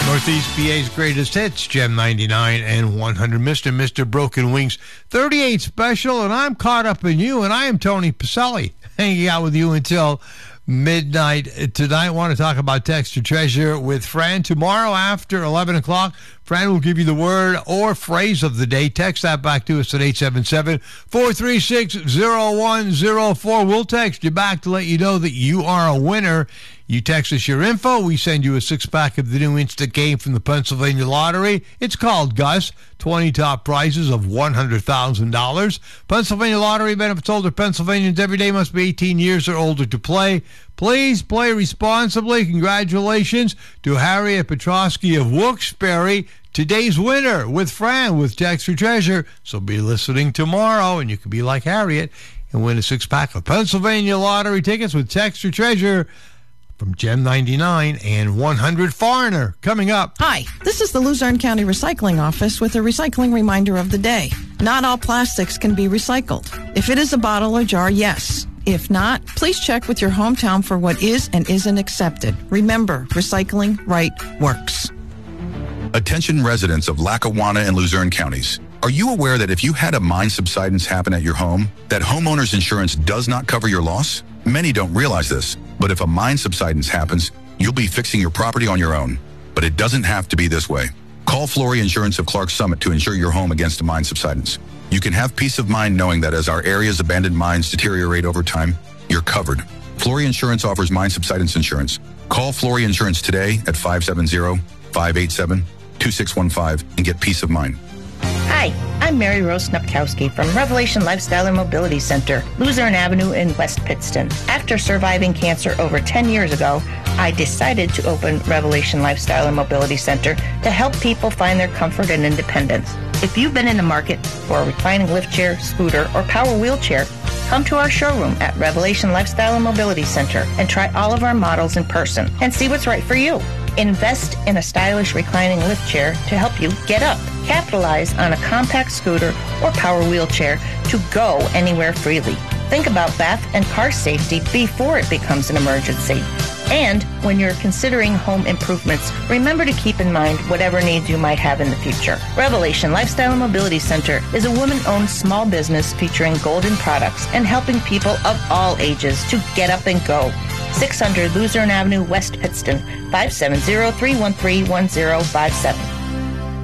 Northeast PA's greatest hits, Gem 99 and 100. Mr. Broken Wings 38 special, and I'm caught up in you, and I am Tony Pacelli, hanging out with you until midnight tonight. I want to talk about Text to Treasure with Fran. Tomorrow after 11 o'clock, Fran will give you the word or phrase of the day. Text that back to us at 877-436-0104. We'll text you back to let you know that you are a winner. You text us your info. We send you a six-pack of the new instant game from the Pennsylvania Lottery. It's called Gus. 20 top prizes of $100,000. Pennsylvania Lottery benefits older Pennsylvanians every day. Must be 18 years or older to play. Please play responsibly. Congratulations to Harriet Petrosky of Wilkes-Barre, today's winner with Fran with Text for Treasure. So be listening tomorrow, and you can be like Harriet and win a six-pack of Pennsylvania Lottery tickets with Text for Treasure from Gem 99 and 100. Foreigner coming up. Hi, this is the Luzerne County Recycling Office with a recycling reminder of the day. Not all plastics can be recycled. If it is a bottle or jar, yes. If not, please check with your hometown for what is and isn't accepted. Remember, recycling right works. Attention residents of Lackawanna and Luzerne counties. Are you aware that if you had a mine subsidence happen at your home, that homeowner's insurance does not cover your loss? Many don't realize this, but if a mine subsidence happens, you'll be fixing your property on your own. But it doesn't have to be this way. Call Flory Insurance of Clark Summit to insure your home against a mine subsidence. You can have peace of mind knowing that as our area's abandoned mines deteriorate over time, you're covered. Flory Insurance offers mine subsidence insurance. Call Flory Insurance today at 570-587-2615 and get peace of mind. Hi, I'm Mary Rose Snupkowski from Revelation Lifestyle and Mobility Center, Luzerne Avenue in West Pittston. After surviving cancer over 10 years ago, I decided to open Revelation Lifestyle and Mobility Center to help people find their comfort and independence. If you've been in the market for a reclining lift chair, scooter, or power wheelchair, come to our showroom at Revelation Lifestyle and Mobility Center and try all of our models in person and see what's right for you. Invest in a stylish reclining lift chair to help you get up. Capitalize on a compact scooter or power wheelchair to go anywhere freely. Think about bath and car safety before it becomes an emergency. And when you're considering home improvements, remember to keep in mind whatever needs you might have in the future. Revelation Lifestyle and Mobility Center is a woman-owned small business featuring golden products and helping people of all ages to get up and go. 600 Luzerne Avenue, West Pittston, 570-313-1057.